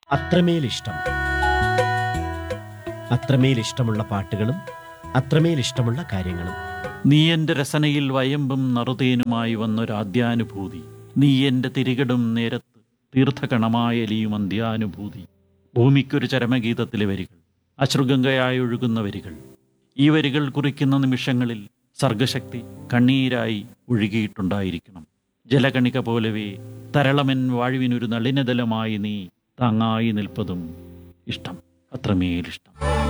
അത്രമേൽ ഇഷ്ടം. അത്രമേൽ ഇഷ്ടമുള്ള പാട്ടുകളും അത്രമേൽ ഇഷ്ടമുള്ള കാര്യങ്ങളും. നീ എൻ്റെ രസനയിൽ വയമ്പും നറുതേനുമായി വന്നൊരാദ്യാനുഭൂതി. നീ എൻ്റെ തിരികടും നേരത്ത് തീർത്ഥകണമായലിയും അന്ത്യാനുഭൂതി. ഭൂമിക്കൊരു ചരമഗീതത്തിലെ വരികൾ, അശ്രുഗംഗയായി ഒഴുകുന്ന വരികൾ. ഈ വരികൾ കുറിക്കുന്ന നിമിഷങ്ങളിൽ സർഗശക്തി കണ്ണീരായി ഒഴുകിയിട്ടുണ്ടായിരിക്കണം. ജലകണിക പോലവേ തരളമൻ വാഴുവിനൊരു നളിനദലമായി നീ താങ്ങായി നിൽപ്പതും ഇഷ്ടം, അത്രമേലിഷ്ടം.